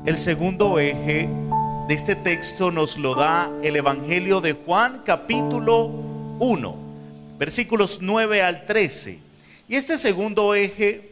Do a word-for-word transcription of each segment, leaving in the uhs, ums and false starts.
El segundo eje de este texto nos lo da el Evangelio de Juan, capítulo uno, versículos nueve al trece. Y este segundo eje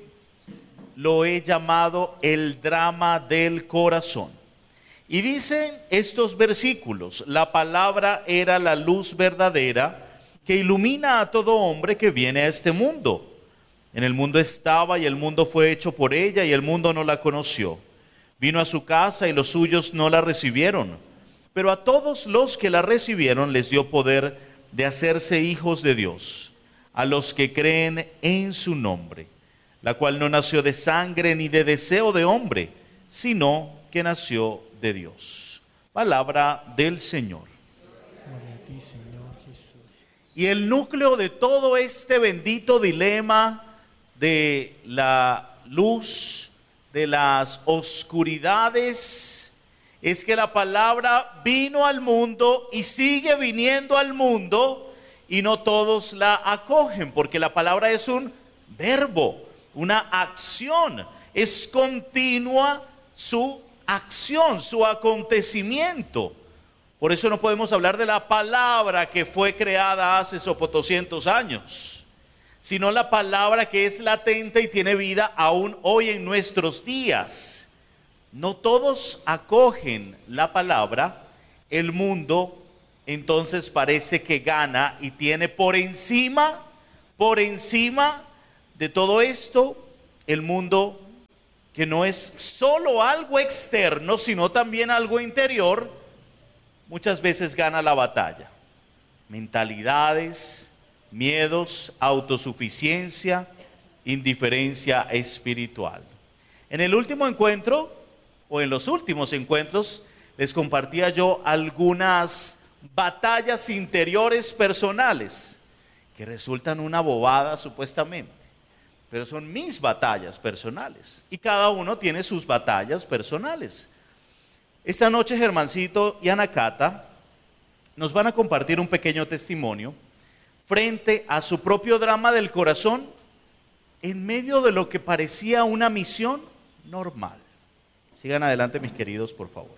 lo he llamado el drama del corazón. Y dicen estos versículos: la palabra era la luz verdadera que ilumina a todo hombre que viene a este mundo. En el mundo estaba, y el mundo fue hecho por ella, y el mundo no la conoció. Vino a su casa y los suyos no la recibieron, pero a todos los que la recibieron les dio poder de hacerse hijos de Dios, a los que creen en su nombre, la cual no nació de sangre ni de deseo de hombre, sino que nació de Dios. Palabra del Señor. Gloria a ti, Señor Jesús. Y el núcleo de todo este bendito dilema de la luz, de las oscuridades, es que la palabra vino al mundo y sigue viniendo al mundo, y no todos la acogen, porque la palabra es un verbo, una acción, es continua su acción, su acontecimiento. Por eso no podemos hablar de la palabra que fue creada hace sopotoscientos años, sino la palabra que es latente y tiene vida aún hoy en nuestros días. No todos acogen la palabra. El mundo entonces parece que gana y tiene por encima, por encima de todo esto, el mundo, que no es solo algo externo, sino también algo interior, muchas veces gana la batalla. Mentalidades, miedos, autosuficiencia, indiferencia espiritual. En el último encuentro, o en los últimos encuentros, les compartía yo algunas batallas interiores personales, que resultan una bobada supuestamente, pero son mis batallas personales, y cada uno tiene sus batallas personales. Esta noche Germancito y Anacata nos van a compartir un pequeño testimonio frente a su propio drama del corazón, en medio de lo que parecía una misión normal. Sigan adelante, mis queridos, por favor.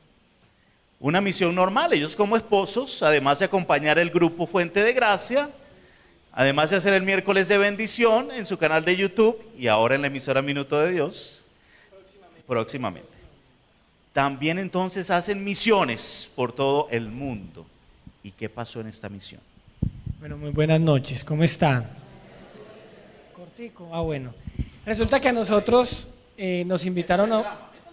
Una misión normal, ellos como esposos, además de acompañar el grupo Fuente de Gracia, además de hacer el miércoles de bendición en su canal de YouTube y ahora en la emisora Minuto de Dios, próximamente. próximamente. También entonces hacen misiones por todo el mundo. ¿Y qué pasó en esta misión? Bueno, muy buenas noches, ¿cómo están? Cortico, ah bueno. Resulta que a nosotros eh, nos invitaron a,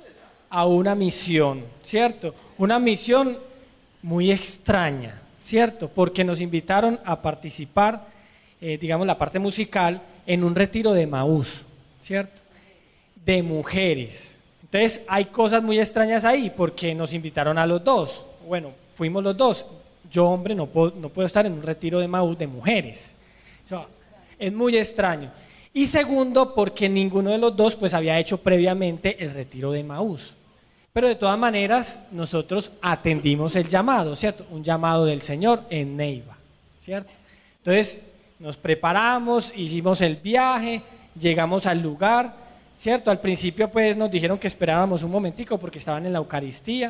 a una misión, ¿cierto? Una misión muy extraña, ¿cierto? Porque nos invitaron a participar, eh, digamos la parte musical, en un retiro de Emaús, ¿cierto? De mujeres. Entonces hay cosas muy extrañas ahí, porque nos invitaron a los dos. Bueno, fuimos los dos. Yo, hombre, no puedo, no puedo estar en un retiro de Emaús de mujeres. O sea, es muy extraño. Y segundo, porque ninguno de los dos pues había hecho previamente el retiro de Emaús. Pero de todas maneras, nosotros atendimos el llamado, ¿cierto? Un llamado del Señor en Neiva, ¿cierto? Entonces, nos preparamos, hicimos el viaje, llegamos al lugar, ¿cierto? Al principio pues nos dijeron que esperábamos un momentico porque estaban en la Eucaristía.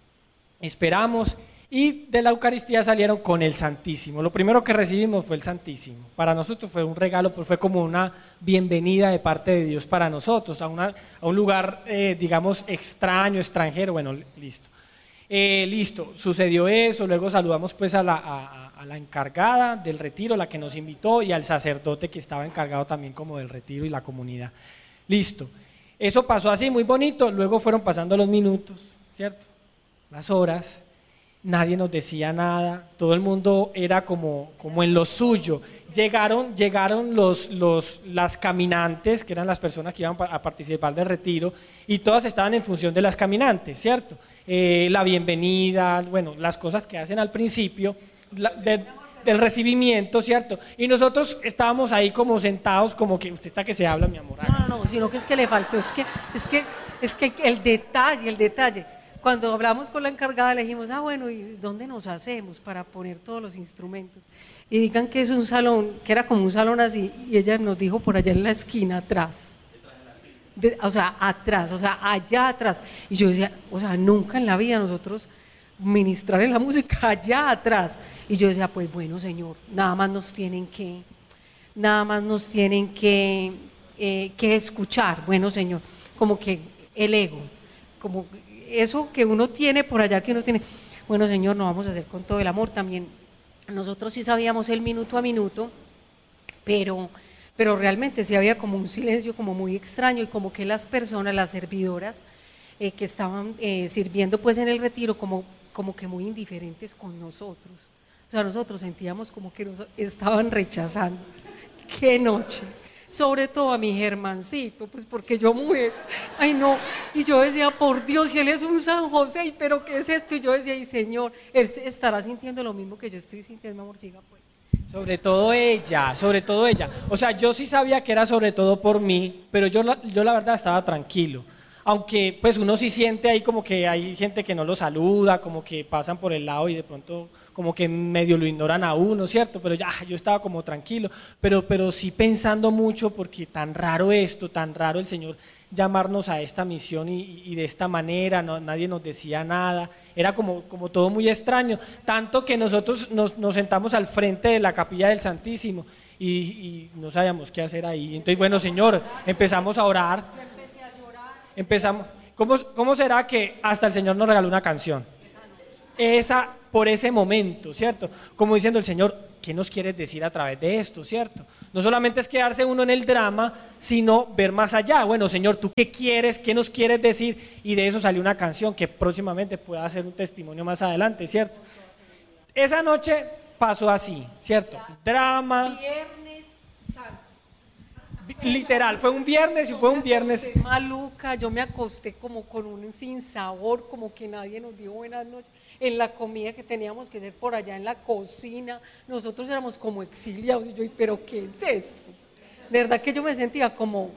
Esperamos. Y de la Eucaristía salieron con el Santísimo. Lo primero que recibimos fue el Santísimo. Para nosotros fue un regalo, pues fue como una bienvenida de parte de Dios para nosotros, a, una, a un lugar, eh, digamos, extraño, extranjero. Bueno, listo. Eh, listo, sucedió eso, luego saludamos pues a la, a, a la encargada del retiro, la que nos invitó, y al sacerdote que estaba encargado también como del retiro y la comunidad. Listo. Eso pasó así, muy bonito, luego fueron pasando los minutos, ¿cierto? Las horas. Nadie nos decía nada, todo el mundo era como, como en lo suyo. Llegaron, llegaron los, los, las caminantes, que eran las personas que iban a participar del retiro, y todas estaban en función de las caminantes, ¿cierto? Eh, la bienvenida, bueno, las cosas que hacen al principio la, de, del recibimiento, ¿cierto? Y nosotros estábamos ahí como sentados, como que usted está que se habla, mi amor. No, no, no, sino que es que le faltó, es que, es que, es que el detalle, el detalle. Cuando hablamos con la encargada le dijimos, ah bueno, ¿y dónde nos hacemos para poner todos los instrumentos? Y digan que es un salón, que era como un salón así, y ella nos dijo por allá en la esquina atrás. de- o sea, atrás, o sea, allá atrás. Y yo decía, o sea, nunca en la vida nosotros ministrar en la música allá atrás. Y yo decía, pues bueno, Señor, nada más nos tienen que, nada más nos tienen que, eh, que escuchar. Bueno, Señor, como que el ego, como eso que uno tiene por allá, que uno tiene, bueno, Señor, no vamos a hacer con todo el amor. También nosotros sí sabíamos el minuto a minuto, pero, pero realmente sí había como un silencio como muy extraño, y como que las personas, las servidoras eh, que estaban eh, sirviendo pues en el retiro, como, como que muy indiferentes con nosotros. O sea, nosotros sentíamos como que nos estaban rechazando. ¡Qué noche! Sobre todo a mi Germancito, pues porque yo mujer, ay no, y yo decía, por Dios, si él es un San José, ¿y pero qué es esto? Y yo decía, y Señor, él estará sintiendo lo mismo que yo estoy sintiendo, amor, siga pues. Sobre todo ella, sobre todo ella. O sea, yo sí sabía que era sobre todo por mí, pero yo la, yo la verdad estaba tranquilo. Aunque pues uno sí siente ahí como que hay gente que no lo saluda, como que pasan por el lado y de pronto como que medio lo ignoran a uno, ¿cierto? Pero ya, yo estaba como tranquilo, pero, pero sí pensando mucho, porque tan raro esto, tan raro el Señor llamarnos a esta misión y, y de esta manera, no, nadie nos decía nada, era como, como todo muy extraño, tanto que nosotros nos, nos sentamos al frente de la capilla del Santísimo y, y no sabíamos qué hacer ahí. Entonces, bueno, Señor, empezamos a orar, empezamos, ¿cómo, cómo será que hasta el Señor nos regaló una canción? Esa, por ese momento, ¿cierto? Como diciendo el Señor, ¿qué nos quieres decir a través de esto, cierto? No solamente es quedarse uno en el drama, sino ver más allá. Bueno, Señor, ¿tú qué quieres? ¿Qué nos quieres decir? Y de eso salió una canción que próximamente pueda ser un testimonio más adelante, ¿cierto? Esa noche pasó así, ¿cierto? Drama. Viernes Santo. Literal, fue un viernes y fue un viernes. Maluca, yo me acosté como con un sinsabor, como que nadie nos dio buenas noches. En la comida que teníamos que hacer por allá en la cocina, nosotros éramos como exiliados. Y yo, ¿pero qué es esto? De verdad que yo me sentía como,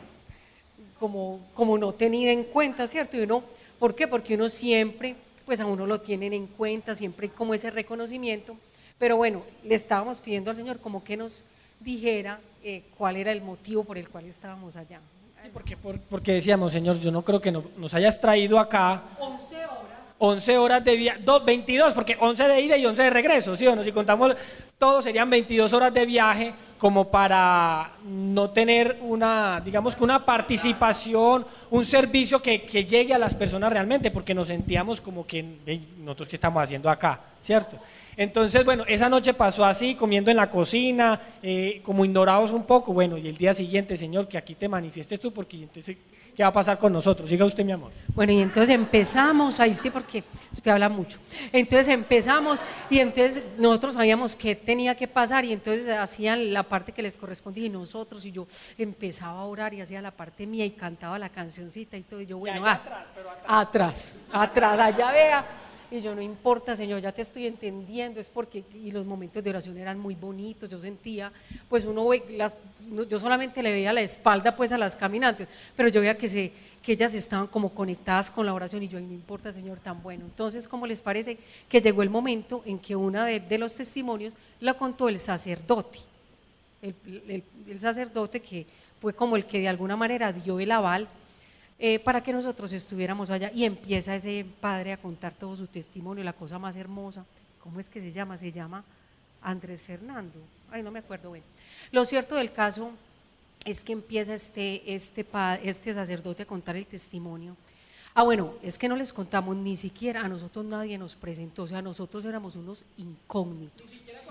como, como no tenida en cuenta, ¿cierto? Y uno, ¿por qué? Porque uno siempre, pues a uno lo tienen en cuenta, siempre hay como ese reconocimiento. Pero bueno, le estábamos pidiendo al Señor como que nos dijera eh, cuál era el motivo por el cual estábamos allá. Sí, porque, por, porque decíamos, Señor, yo no creo que no, nos hayas traído acá once horas. once horas de viaje, veintidós, porque once de ida y once de regreso, ¿sí o no? Si contamos todo serían veintidós horas de viaje, como para no tener una, digamos que una participación, un servicio que, que llegue a las personas realmente, porque nos sentíamos como que, hey, nosotros qué estamos haciendo acá, ¿cierto? Entonces, bueno, esa noche pasó así, comiendo en la cocina, eh, como ignorados un poco, bueno, y el día siguiente, Señor, que aquí te manifiestes tú, porque entonces, ¿qué va a pasar con nosotros? Siga usted, mi amor. Bueno, y entonces empezamos, ahí sí, porque usted habla mucho. Entonces empezamos y entonces nosotros sabíamos qué tenía que pasar y entonces hacían la parte que les correspondía y nosotros, y yo empezaba a orar y hacía la parte mía y cantaba la cancioncita y todo, y yo, bueno, ah, atrás, pero atrás. atrás, atrás, allá vea. Y yo, no importa, Señor, ya te estoy entendiendo, es porque, y los momentos de oración eran muy bonitos, yo sentía, pues uno ve, las, yo solamente le veía la espalda pues a las caminantes, pero yo veía que, se, que ellas estaban como conectadas con la oración y yo, no importa, Señor, tan bueno. Entonces, ¿cómo les parece que llegó el momento en que una de, de los testimonios la contó el sacerdote, el, el, el sacerdote que fue como el que de alguna manera dio el aval Eh, para que nosotros estuviéramos allá, y empieza ese padre a contar todo su testimonio, la cosa más hermosa. ¿Cómo es que se llama? Se llama Andrés Fernando, ay no me acuerdo. Bueno, lo cierto del caso es que empieza este, este, este sacerdote a contar el testimonio. Ah, bueno, es que no les contamos, ni siquiera a nosotros nadie nos presentó, o sea, nosotros éramos unos incógnitos.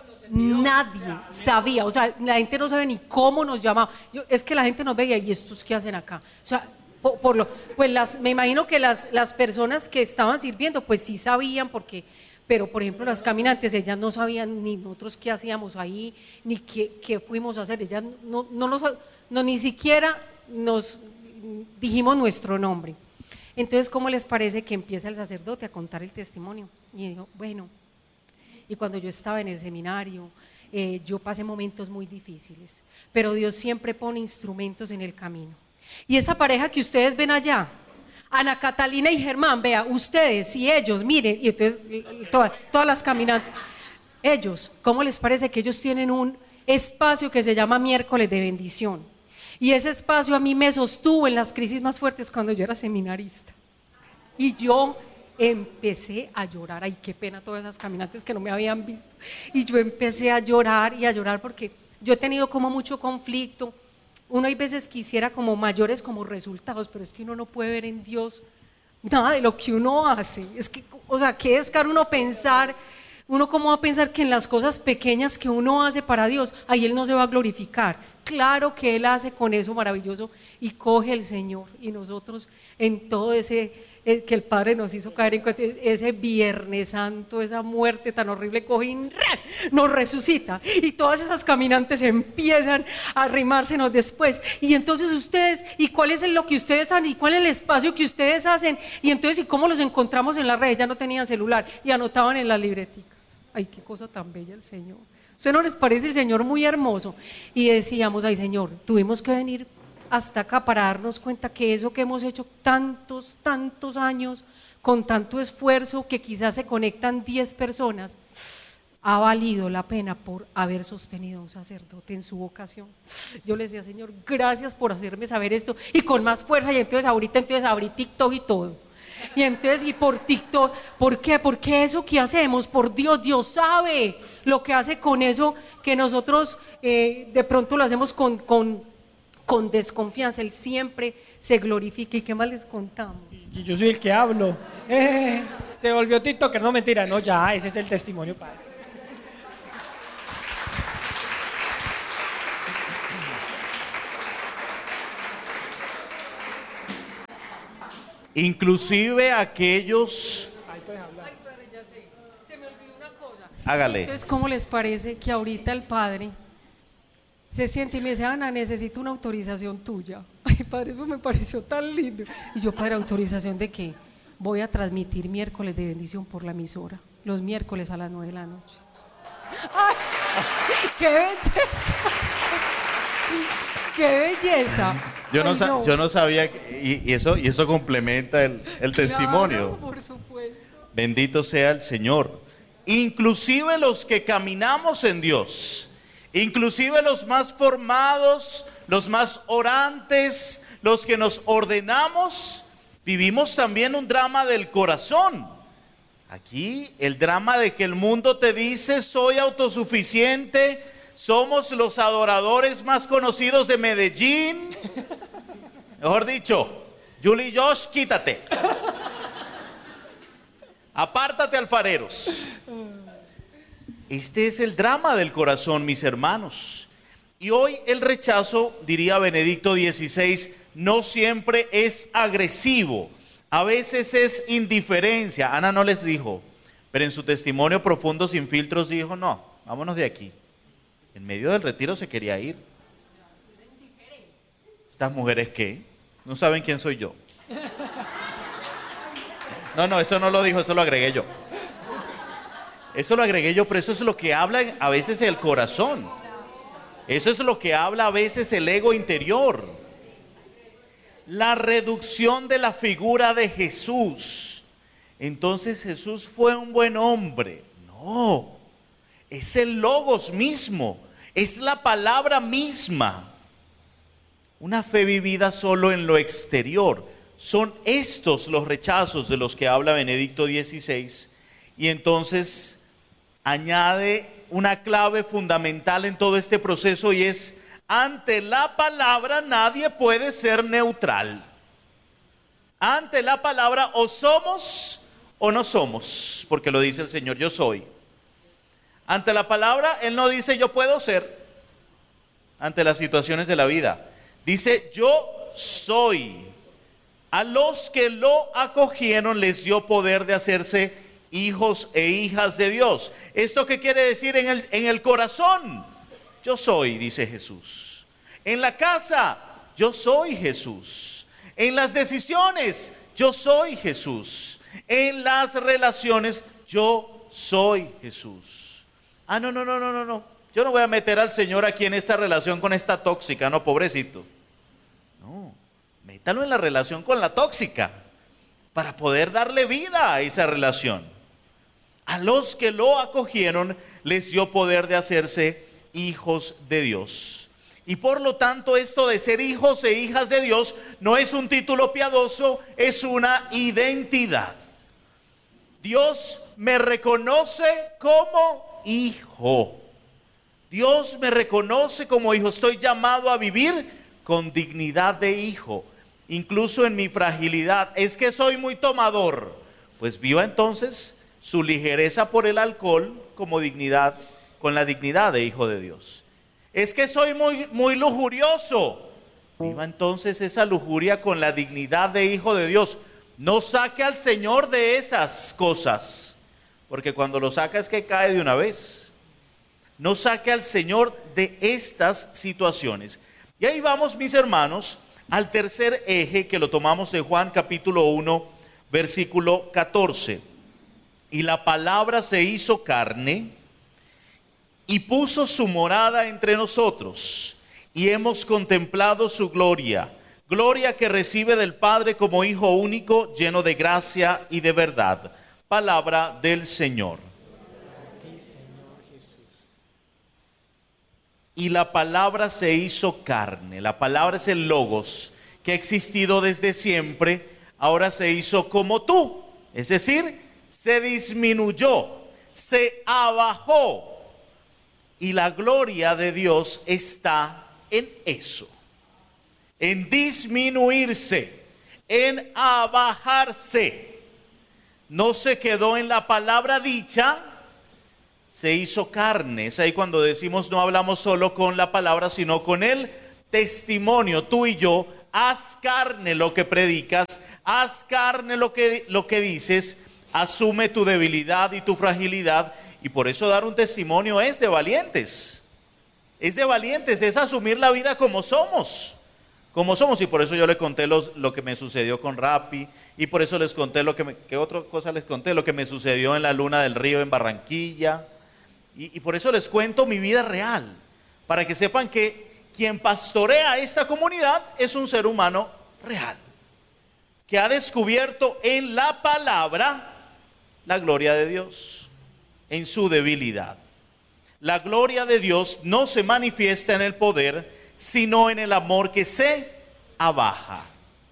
Nadie sabía, o sea, la gente no sabe ni cómo nos llamaba. Yo, es que la gente nos veía, ¿y estos qué hacen acá? O sea, por, por lo, pues las, me imagino que las, las personas que estaban sirviendo, pues sí sabían, porque, pero por ejemplo las caminantes, ellas no sabían ni nosotros qué hacíamos ahí, ni qué, qué fuimos a hacer, ellas no, no, nos, no ni siquiera nos dijimos nuestro nombre. Entonces, ¿cómo les parece que empieza el sacerdote a contar el testimonio? Y dijo, bueno, y cuando yo estaba en el seminario, eh, yo pasé momentos muy difíciles, pero Dios siempre pone instrumentos en el camino. Y esa pareja que ustedes ven allá, Ana Catalina y Germán, vea, ustedes y ellos, miren, y ustedes, todas, todas las caminantes, ellos, ¿cómo les parece que ellos tienen un espacio que se llama miércoles de bendición? Y ese espacio a mí me sostuvo en las crisis más fuertes cuando yo era seminarista. Y yo empecé a llorar. Ay, qué pena todas esas caminantes que no me habían visto. Y yo empecé a llorar y a llorar porque yo he tenido como mucho conflicto. Uno hay veces quisiera como mayores como resultados, pero es que uno no puede ver en Dios nada de lo que uno hace. Es que, o sea, qué descaro uno pensar, uno cómo va a pensar que en las cosas pequeñas que uno hace para Dios, ahí Él no se va a glorificar. Claro que Él hace con eso maravilloso y coge el Señor, y nosotros en todo ese eh, que el Padre nos hizo caer en cuenta, ese Viernes Santo, esa muerte tan horrible, coge y nos resucita, y todas esas caminantes empiezan a arrimársenos después. Y entonces ustedes, ¿y cuál es lo que ustedes hacen? ¿Y cuál es el espacio que ustedes hacen? Y entonces, ¿y cómo los encontramos en las redes? Ya no tenían celular y anotaban en las libreticas. Ay, qué cosa tan bella el Señor. ¿Usted no les parece el Señor muy hermoso? Y decíamos, ay Señor, tuvimos que venir hasta acá para darnos cuenta que eso que hemos hecho tantos, tantos años, con tanto esfuerzo, que quizás se conectan diez personas, ha valido la pena por haber sostenido a un sacerdote en su vocación. Yo le decía, Señor, gracias por hacerme saber esto, y con más fuerza. Y entonces ahorita entonces abrí TikTok y todo. Y entonces, y por TikTok, ¿por qué? Porque eso que hacemos, por Dios, Dios sabe lo que hace con eso, que nosotros eh, de pronto lo hacemos con, con, con desconfianza. Él siempre se glorifica. ¿Y qué más les contamos? Y yo soy el que hablo. Eh, se volvió TikToker, no mentira, no, ya, ese es el testimonio, padre. Inclusive aquellos... Ay, padre, ya sé. Se me olvidó una cosa. Hágale. Entonces, ¿cómo les parece que ahorita el Padre se siente y me dice, Ana, necesito una autorización tuya? Ay, Padre, eso me pareció tan lindo. Y yo, Padre, ¿autorización de qué? Voy a transmitir miércoles de bendición por la emisora, los miércoles a las nueve de la noche. ¡Ay! ¡Qué belleza! ¡Qué belleza! Yo no, Ay, no. yo no sabía, que, y, y, eso, y eso complementa el, el testimonio. Claro, por supuesto. Bendito sea el Señor. Inclusive los que caminamos en Dios, inclusive los más formados, los más orantes, los que nos ordenamos, vivimos también un drama del corazón. Aquí el drama de que el mundo te dice, soy autosuficiente, somos los adoradores más conocidos de Medellín. Mejor dicho, Julie Josh, quítate. Apártate, alfareros. Este es el drama del corazón, mis hermanos. Y hoy el rechazo, diría Benedicto dieciséis, no siempre es agresivo. A veces es indiferencia. Ana no les dijo, pero en su testimonio profundo sin filtros dijo, no, vámonos de aquí. En medio del retiro se quería ir. ¿Estas mujeres qué? ¿No saben quién soy yo? No, no, eso no lo dijo, eso lo agregué yo. Eso lo agregué yo, pero eso es lo que habla a veces el corazón. Eso es lo que habla a veces el ego interior. La reducción de la figura de Jesús. Entonces Jesús fue un buen hombre. No, es el logos mismo, es la palabra misma. Una fe vivida solo en lo exterior. Son estos los rechazos de los que habla Benedicto dieciséis. Y entonces añade una clave fundamental en todo este proceso, y es: ante la palabra nadie puede ser neutral. Ante la palabra o somos o no somos, porque lo dice el Señor, yo soy. Ante la palabra Él no dice yo puedo ser. Ante las situaciones de la vida dice yo soy. A los que lo acogieron les dio poder de hacerse hijos e hijas de Dios. ¿Esto qué quiere decir? En el, en el corazón, yo soy, dice Jesús. En la casa, yo soy Jesús. En las decisiones, yo soy Jesús. En las relaciones, yo soy Jesús. Ah, no, no, no, no, no, no. Yo no voy a meter al Señor aquí en esta relación con esta tóxica, no, pobrecito. No, métalo en la relación con la tóxica para poder darle vida a esa relación. A los que lo acogieron les dio poder de hacerse hijos de Dios. Y por lo tanto esto de ser hijos e hijas de Dios no es un título piadoso, es una identidad. Dios me reconoce como hijo. Dios me reconoce como hijo. Estoy llamado a vivir con dignidad de hijo, incluso en mi fragilidad. Es que soy muy tomador. Pues viva entonces su ligereza por el alcohol como dignidad, con la dignidad de hijo de Dios. Es que soy muy, muy lujurioso. Viva entonces esa lujuria con la dignidad de hijo de Dios. No saque al Señor de esas cosas, porque cuando lo saca es que cae de una vez. No saque al Señor de estas situaciones. Y ahí vamos, mis hermanos, al tercer eje que lo tomamos de Juan capítulo uno, versículo catorce. Y la palabra se hizo carne y puso su morada entre nosotros, y hemos contemplado su gloria, gloria que recibe del Padre como Hijo único, lleno de gracia y de verdad. Palabra del Señor. Y la palabra se hizo carne. La palabra es el logos, que ha existido desde siempre, ahora se hizo como tú, es decir, se disminuyó, se abajó. Y la gloria de Dios está en eso, en disminuirse, en abajarse. No se quedó en la palabra dicha, se hizo carne. Es ahí cuando decimos no hablamos solo con la palabra, sino con el testimonio. Tú y yo, haz carne lo que predicas, haz carne lo que, lo que dices, asume tu debilidad y tu fragilidad. Y por eso dar un testimonio es de valientes. Es de valientes, es asumir la vida como somos. Como somos. Y por eso yo le conté los, lo que me sucedió con Rappi. Y por eso les conté lo que me, ¿qué otra cosa les conté? Lo que me sucedió en la Luna del Río en Barranquilla. Y, y por eso les cuento mi vida real. Para que sepan que quien pastorea esta comunidad es un ser humano real. Que ha descubierto en la palabra la gloria de Dios. En su debilidad. La gloria de Dios no se manifiesta en el poder, sino en el amor que se abaja.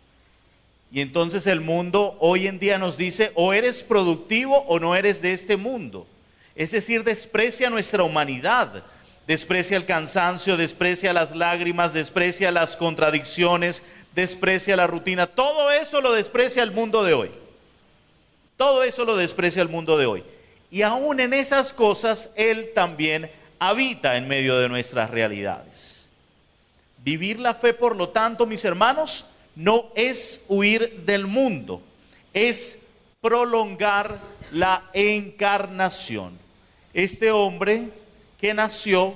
Y entonces el mundo hoy en día nos dice, o eres productivo o no eres de este mundo. Es decir, desprecia nuestra humanidad, desprecia el cansancio, desprecia las lágrimas, desprecia las contradicciones, desprecia la rutina. Todo eso lo desprecia el mundo de hoy. Todo eso lo desprecia el mundo de hoy. Y aún en esas cosas, Él también habita en medio de nuestras realidades. Vivir la fe, por lo tanto, mis hermanos, no es huir del mundo, es prolongar la encarnación. Este hombre que nació,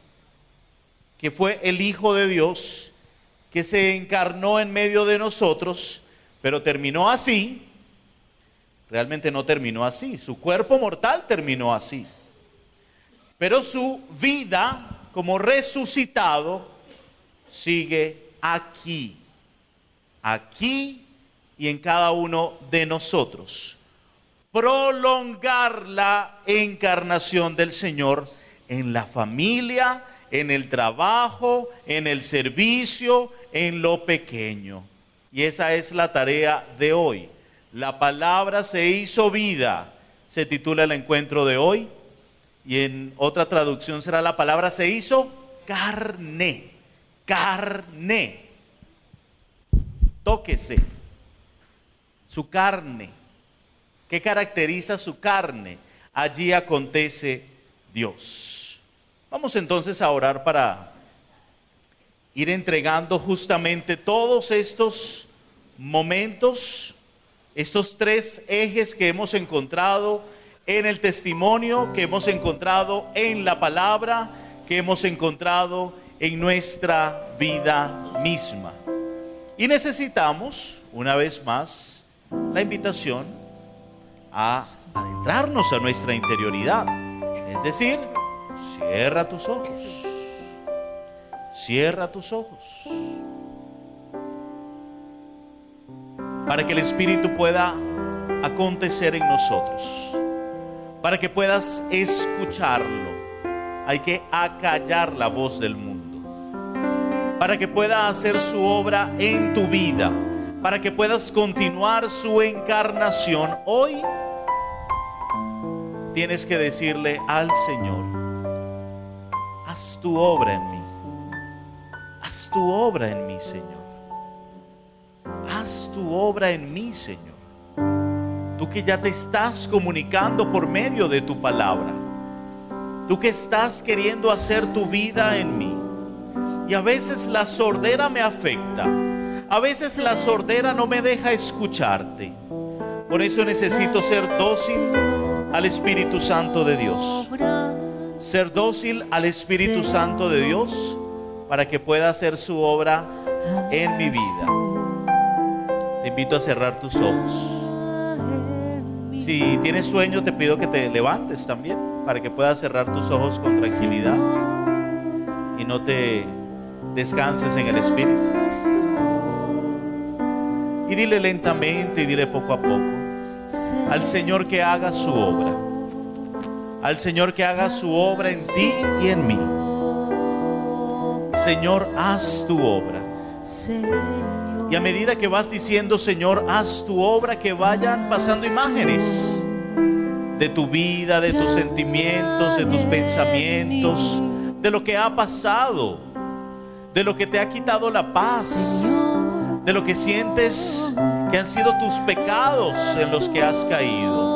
que fue el Hijo de Dios, que se encarnó en medio de nosotros, pero terminó así. Realmente no terminó así, su cuerpo mortal terminó así, pero su vida como resucitado sigue aquí, aquí y en cada uno de nosotros. Prolongar la encarnación del Señor en la familia, en el trabajo, en el servicio, en lo pequeño. Y esa es la tarea de hoy. La palabra se hizo vida, se titula el encuentro de hoy, y en otra traducción será la palabra se hizo carne, carne. Tóquese, su carne. ¿Qué caracteriza su carne? Allí acontece Dios. Vamos entonces a orar para ir entregando justamente todos estos momentos, estos tres ejes que hemos encontrado en el testimonio, que hemos encontrado en la palabra, que hemos encontrado en nuestra vida misma. Y necesitamos, una vez más, la invitación a adentrarnos a nuestra interioridad. Es decir, cierra tus ojos. Cierra tus ojos. Para que el Espíritu pueda acontecer en nosotros, para que puedas escucharlo, hay que acallar la voz del mundo. para que pueda hacer su obra en tu vida, para que puedas continuar su encarnación. Hoy tienes que decirle al Señor: haz tu obra en mí, haz tu obra en mí, Señor, haz tu obra en mí, Señor. Tú que ya te estás comunicando por medio de tu palabra, tú que estás queriendo hacer tu vida en mí. Y a veces la sordera me afecta, a veces la sordera no me deja escucharte. Por eso necesito ser dócil al Espíritu Santo de Dios, ser dócil al Espíritu Santo de Dios, para que pueda hacer su obra en mi vida. Te invito a cerrar tus ojos. Si tienes sueño, te pido que te levantes también, para que puedas cerrar tus ojos con tranquilidad y no te descanses en el Espíritu. Y dile lentamente y dile poco a poco al Señor que haga su obra, al Señor que haga su obra en ti y en mí. Señor, haz tu obra. Y a medida que vas diciendo: Señor, haz tu obra, que vayan pasando imágenes de tu vida, de tus sentimientos, de tus pensamientos, de lo que ha pasado, de lo que te ha quitado la paz, de lo que sientes que han sido tus pecados en los que has caído.